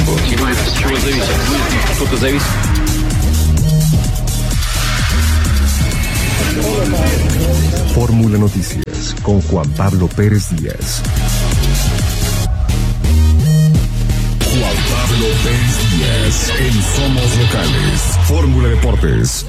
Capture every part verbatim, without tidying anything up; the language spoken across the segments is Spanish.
Чего зависит? Что-то зависит. Fórmula Noticias con Juan Pablo Pérez Díaz. Juan Pablo Pérez Díaz en Somos Locales. Fórmula Deportes.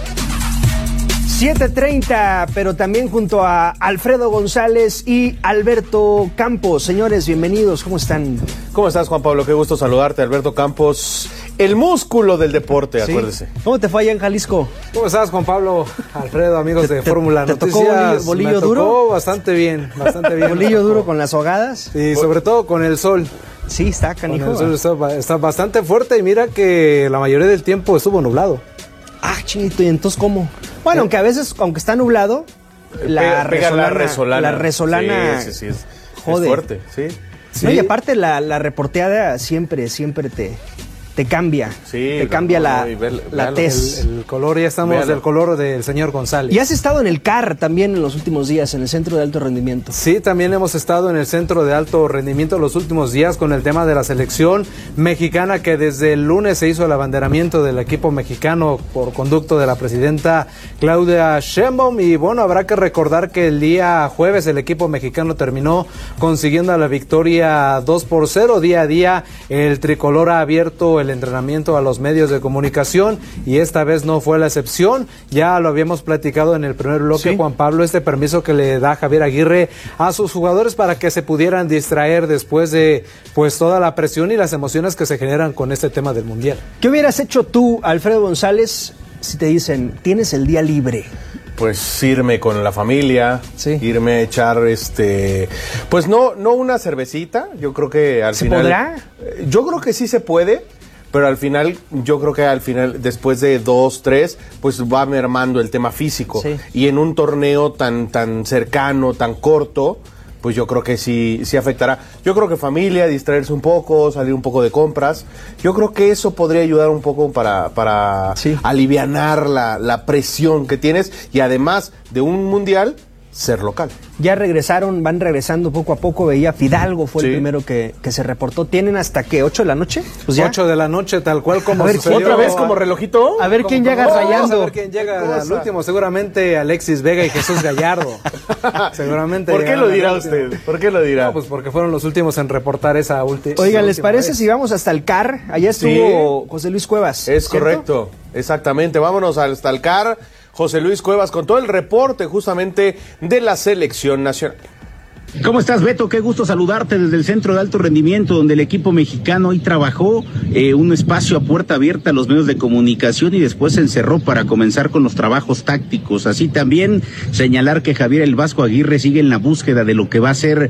siete treinta, pero también junto a Alfredo González y Alberto Campos. Señores, bienvenidos, ¿cómo están? ¿Cómo estás, Juan Pablo? Qué gusto saludarte, Alberto Campos, el músculo del deporte, ¿Sí? Acuérdese. ¿Cómo te fue allá en Jalisco? ¿Cómo estás, Juan Pablo? Alfredo, amigos de Fórmula ¿Te tocó Noticias. bolillo, bolillo Me tocó duro? bastante bien, bastante bien. ¿Bolillo duro con las hogadas? Y sobre todo con el sol. Sí, está Con canijo. el sol está, está bastante fuerte y mira que la mayoría del tiempo estuvo nublado. Ah, chinito, ¿y entonces cómo? Bueno, aunque a veces, aunque está nublado, la Pega- pega resolana, la resolana. la resolana Sí, sí, sí, es, jode. es fuerte, sí. No, Sí. y aparte la, la reporteada siempre, siempre te, te cambia. Sí, te cambia no, la, no, y ver- la véalo, tez. El, el color, ya estamos Véalo. del color del señor González. Y has estado en el C A R también en los últimos días, en el Centro de Alto Rendimiento. Sí, también hemos estado en el Centro de Alto Rendimiento los últimos días con el tema de la selección mexicana, que desde el lunes se hizo el abanderamiento del equipo mexicano por conducto de la presidenta Claudia Sheinbaum. Y bueno, habrá que recordar que el día jueves el equipo mexicano terminó consiguiendo la victoria dos por cero. Día a día el tricolor ha abierto el entrenamiento a los medios de comunicación y esta vez no fue la excepción. Ya lo habíamos platicado en el primer bloque, Sí. Juan Pablo, este permiso que le da Javier Aguirre a sus jugadores para que se pudieran distraer después de pues toda la presión y las emociones que se generan con este tema del Mundial. ¿Qué hubieras hecho tú, Alfredo González, si te dicen, tienes el día libre? Pues irme con la familia, Sí. irme a echar este, pues no, no una cervecita, yo creo que al ¿Se final. podrá? Eh, Yo creo que sí se puede, pero al final, yo creo que al final, después de dos, tres, pues va mermando el tema físico. Sí. Y en un torneo tan, tan cercano, tan corto, pues yo creo que sí, sí afectará. Yo creo que familia, distraerse un poco, salir un poco de compras. Yo creo que eso podría ayudar un poco para, para Sí. alivianar la, la presión que tienes y además de un mundial, ser local. Ya regresaron, van regresando poco a poco. Veía Fidalgo fue Sí. el primero que, que se reportó. ¿Tienen hasta qué? ¿ocho de la noche? Pues ya. ocho de la noche, tal cual como A ver, sucedió. ¿otra vez como relojito? A ver quién Como- llega Vamos a rayando. ver quién llega Cosa. al último, seguramente Alexis Vega y Jesús Gallardo. Seguramente. ¿Por qué llegarán lo dirá al último. usted? ¿Por qué lo dirá? No, pues porque fueron los últimos en reportar esa última. Oiga, ¿les parece si vamos hasta el C A R? Allá estuvo José Luis Cuevas. Es ¿cierto? correcto, exactamente. Vámonos hasta el C A R. José Luis Cuevas con todo el reporte justamente de la selección nacional. ¿Cómo estás, Beto? Qué gusto saludarte desde el Centro de Alto Rendimiento, donde el equipo mexicano hoy trabajó eh, un espacio a puerta abierta a los medios de comunicación y después se encerró para comenzar con los trabajos tácticos. Así también señalar que Javier El Vasco Aguirre sigue en la búsqueda de lo que va a ser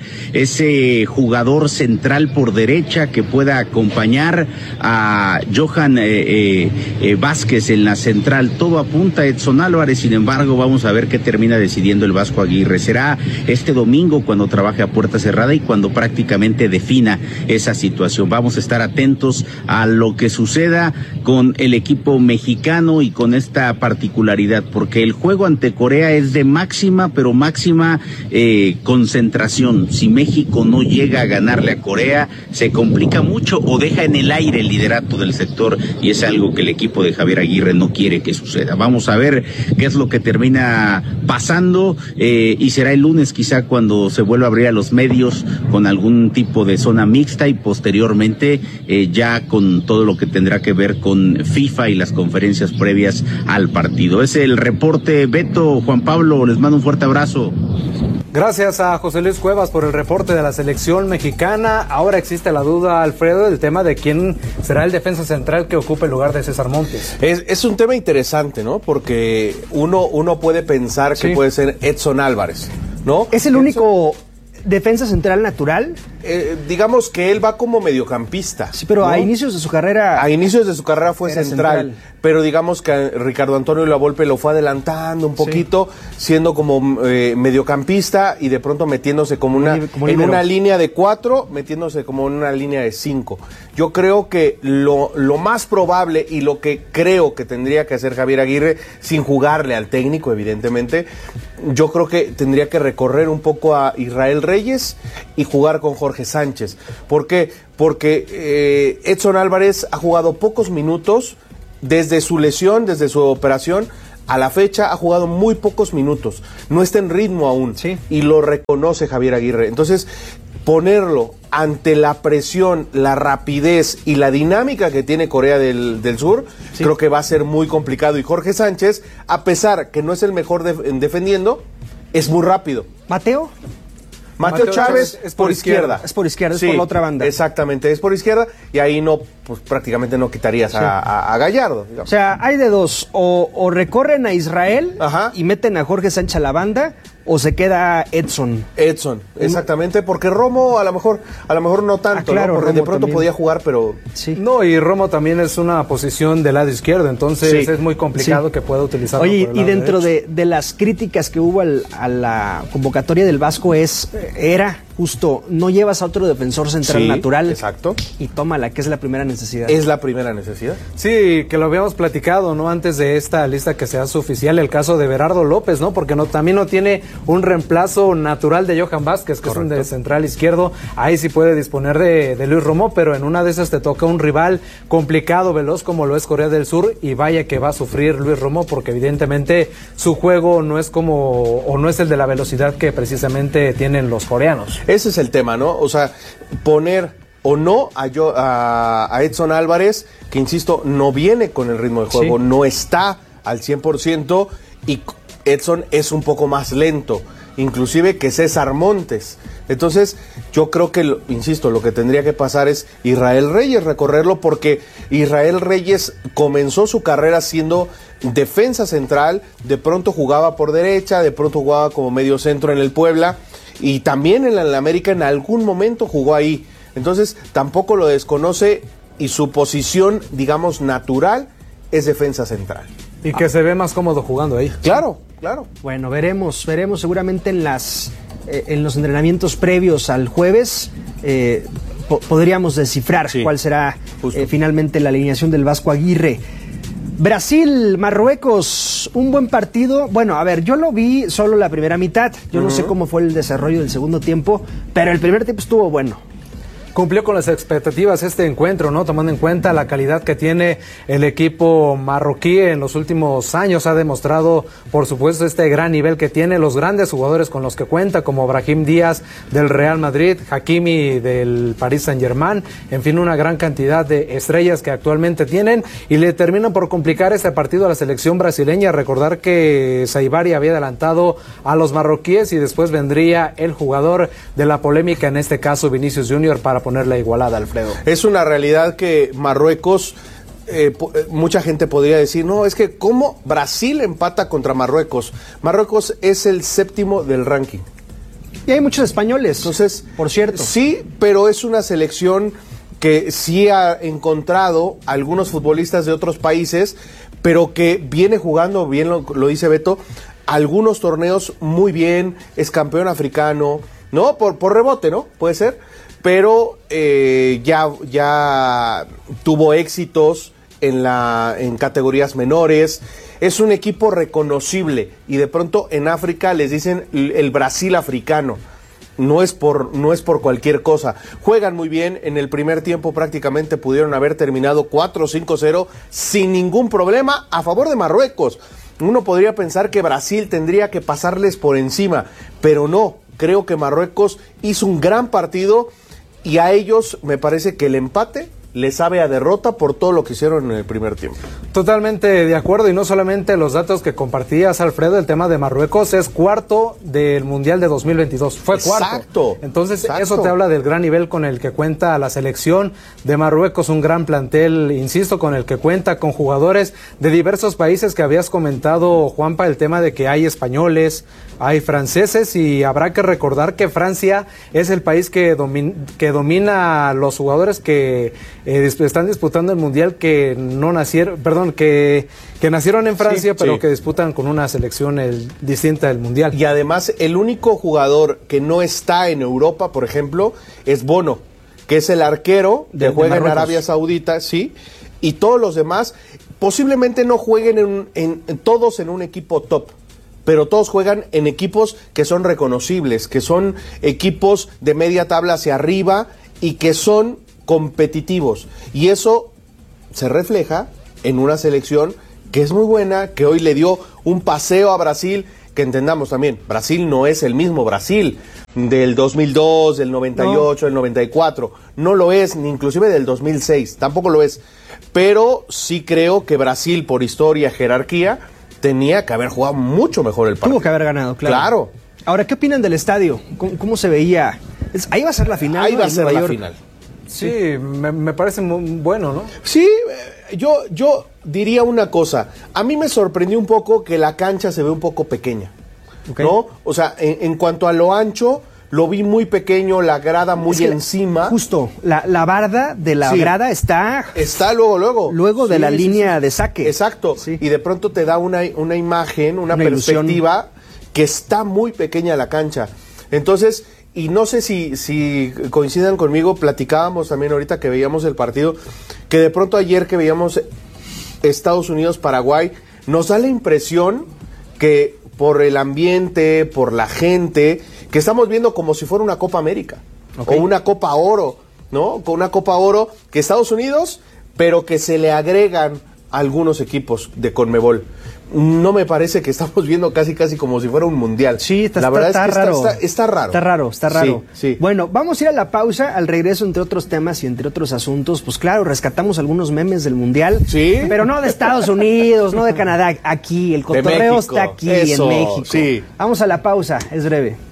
ese jugador central por derecha que pueda acompañar a Johan eh, eh, eh, Vázquez en la central. Todo apunta a Edson Álvarez, sin embargo, vamos a ver qué termina decidiendo el Vasco Aguirre. Será este domingo cuando trabaje a puerta cerrada y cuando prácticamente defina esa situación. Vamos a estar atentos a lo que suceda con el equipo mexicano y con esta particularidad, porque el juego ante Corea es de máxima, pero máxima eh, concentración. Si México no llega a ganarle a Corea, se complica mucho o deja en el aire el liderato del sector y es algo que el equipo de Javier Aguirre no quiere que suceda. Vamos a ver qué es lo que termina pasando eh, y será el lunes quizá cuando se vuelva a abrir a los medios con algún tipo de zona mixta y posteriormente eh, ya con todo lo que tendrá que ver con FIFA y las conferencias previas al partido. Es el reporte, Beto, Juan Pablo, les mando un fuerte abrazo. Gracias a José Luis Cuevas por el reporte de la selección mexicana. Ahora existe la duda, Alfredo, del tema de quién será el defensa central que ocupe el lugar de César Montes. Es, es un tema interesante, ¿no? Porque uno, uno puede pensar que Sí. puede ser Edson Álvarez, ¿no? ¿Es el único defensa central natural? Eh, digamos que él va como mediocampista. Sí, pero ¿no? a inicios de su carrera... A inicios de su carrera fue Era central, central. pero digamos que Ricardo Antonio Lavolpe lo fue adelantando un poquito, siendo como eh, mediocampista y de pronto metiéndose como una Como en líbero. una línea de cuatro, metiéndose como en una línea de cinco. Yo creo que lo, lo más probable y lo que creo que tendría que hacer Javier Aguirre, sin jugarle al técnico, evidentemente, yo creo que tendría que recorrer un poco a Israel Reyes y jugar con Jorge Sánchez. ¿Por qué? Porque eh, Edson Álvarez ha jugado pocos minutos desde su lesión, desde su operación. A la fecha ha jugado muy pocos minutos, no está en ritmo aún, sí. Y lo reconoce Javier Aguirre. Entonces, ponerlo ante la presión, la rapidez y la dinámica que tiene Corea del, del Sur, sí. creo que va a ser muy complicado. Y Jorge Sánchez, a pesar que no es el mejor def- defendiendo, es muy rápido. ¿Mateo? Mateo, Mateo Chávez Chávez es por izquierda. Es por izquierda, Sí, es por la otra banda. Exactamente, es por izquierda y ahí no, pues prácticamente no quitarías Sí. a, a, a Gallardo. Digamos. O sea, hay de dos, o, o recorren a Israel Ajá. y meten a Jorge Sánchez a la banda, o se queda Edson. Edson, exactamente, porque Romo a lo mejor, a lo mejor no tanto, Ah, claro, ¿no? Porque Romo de pronto también. podía jugar, pero Sí. No, y Romo también es una posición del lado izquierdo, entonces Sí. es muy complicado Sí. que pueda utilizarlo. Oye, por el y lado dentro derecho. de, de las críticas que hubo al- a la convocatoria del Vasco es, era justo, no llevas a otro defensor central Sí, natural exacto. y tómala, que es la primera necesidad. es la primera necesidad. Sí, que lo habíamos platicado, ¿no? Antes de esta lista que se hace oficial, el caso de Berardo López, ¿no? Porque no, también no tiene un reemplazo natural de Johan Vázquez, que Correcto. es un de central izquierdo. Ahí sí puede disponer de, de Luis Romo, pero en una de esas te toca un rival complicado, veloz, como lo es Corea del Sur, y vaya que va a sufrir Luis Romo, porque evidentemente su juego no es como, o no es el de la velocidad que precisamente tienen los coreanos. Ese es el tema, ¿no? O sea, poner o no a, yo, a, a Edson Álvarez, que insisto, no viene con el ritmo de juego, Sí. no está al cien por ciento y Edson es un poco más lento, inclusive que César Montes. Entonces, yo creo que, lo, insisto, lo que tendría que pasar es Israel Reyes recorrerlo, porque Israel Reyes comenzó su carrera siendo defensa central, de pronto jugaba por derecha, de pronto jugaba como medio centro en el Puebla, y también en la, en la América en algún momento jugó ahí. Entonces, tampoco lo desconoce y su posición, digamos, natural es defensa central. Y que se ve más cómodo jugando ahí. Claro, claro. Bueno, veremos, veremos seguramente en las eh, en los entrenamientos previos al jueves. Eh, po- podríamos descifrar Sí, cuál será justo. eh, finalmente la alineación del Vasco Aguirre. Brasil, Marruecos, un buen partido. Bueno, a ver, yo lo vi solo la primera mitad. Yo no sé cómo fue el desarrollo del segundo tiempo, pero el primer tiempo estuvo bueno. Cumplió con las expectativas este encuentro, ¿no? Tomando en cuenta la calidad que tiene el equipo marroquí en los últimos años. Ha demostrado, por supuesto, este gran nivel que tiene, los grandes jugadores con los que cuenta, como Brahim Díaz del Real Madrid, Hakimi del Paris Saint-Germain, en fin, una gran cantidad de estrellas que actualmente tienen, y le terminan por complicar este partido a la selección brasileña. Recordar que Saibari había adelantado a los marroquíes y después vendría el jugador de la polémica, en este caso Vinicius Junior, para poner la igualada, Alfredo. Es una realidad que Marruecos, eh, po- eh, mucha gente podría decir, no, es que ¿cómo Brasil empata contra Marruecos? Marruecos es el séptimo del ranking. Y hay muchos españoles, Entonces, por cierto. Sí, pero es una selección que sí ha encontrado algunos futbolistas de otros países, pero que viene jugando, bien lo, lo dice Beto, algunos torneos muy bien, es campeón africano, ¿no? Por, por rebote, ¿no? Puede ser, pero eh, ya, ya tuvo éxitos en, la, en categorías menores. Es un equipo reconocible y de pronto en África les dicen el Brasil africano. No es por no es por cualquier cosa. Juegan muy bien. En el primer tiempo prácticamente pudieron haber terminado cuatro cinco cero sin ningún problema a favor de Marruecos. Uno podría pensar que Brasil tendría que pasarles por encima, pero no. Creo que Marruecos hizo un gran partido y a ellos me parece que el empate les sabe a derrota por todo lo que hicieron en el primer tiempo. Totalmente de acuerdo, y no solamente los datos que compartías, Alfredo, el tema de Marruecos es cuarto del Mundial de dos mil veintidós, fue cuarto. Exacto, Entonces exacto. eso te habla del gran nivel con el que cuenta la selección de Marruecos, un gran plantel, insisto, con el que cuenta con jugadores de diversos países que habías comentado, Juanpa, el tema de que hay españoles, hay franceses, y habrá que recordar que Francia es el país que, domin- que domina los jugadores que eh, dis- están disputando el Mundial, que no nacieron, perdón, que, que nacieron en Francia, Sí, pero sí. que disputan con una selección el, distinta del Mundial. Y además, el único jugador que no está en Europa, por ejemplo, es Bono, que es el arquero De- que de juega en Marruecos. Arabia Saudita, sí, y todos los demás posiblemente no jueguen en, un- en- en todos en un equipo top, pero todos juegan en equipos que son reconocibles, que son equipos de media tabla hacia arriba y que son competitivos. Y eso se refleja en una selección que es muy buena, que hoy le dio un paseo a Brasil, que entendamos también, Brasil no es el mismo Brasil del dos mil dos, del noventa y ocho, no. del noventa y cuatro, no lo es, ni inclusive del dos mil seis, tampoco lo es, pero sí creo que Brasil, por historia, jerarquía, tenía que haber jugado mucho mejor el partido. Tuvo que haber ganado, claro. Claro. Ahora, ¿qué opinan del estadio? ¿Cómo, cómo se veía? Es, ahí va a ser la final. Ahí ¿no? va a En ser Nueva la York. final. Sí, me, me parece muy bueno, ¿no? Sí, eh, yo, yo diría una cosa. A mí me sorprendió un poco que la cancha se ve un poco pequeña, Okay. ¿no? O sea, en, en cuanto a lo ancho, lo vi muy pequeño, la grada muy Es que encima. Justo, la, la barda de la Sí. grada está... Está luego, luego. Luego de Sí, la sí, línea sí. de saque. Exacto. Sí. Y de pronto te da una, una imagen, una, Una perspectiva que está muy pequeña la cancha. Entonces, y no sé si, si coincidan conmigo, platicábamos también ahorita que veíamos el partido, que de pronto ayer que veíamos Estados Unidos-Paraguay, nos da la impresión que por el ambiente, por la gente, que estamos viendo como si fuera una Copa América, Okay. o una Copa Oro, ¿no? Con una Copa Oro que Estados Unidos, pero que se le agregan algunos equipos de Conmebol. No me parece que estamos viendo casi casi como si fuera un mundial. Sí, está, la verdad está, es que está está, raro. está, está raro. Está raro, está raro. Sí, sí. Bueno, vamos a ir a la pausa. Al regreso, entre otros temas y entre otros asuntos, pues claro, rescatamos algunos memes del mundial. Sí. Pero no de Estados Unidos, no de Canadá. Aquí, el cotorreo México. está aquí Eso, en México. sí. Vamos a la pausa, es breve.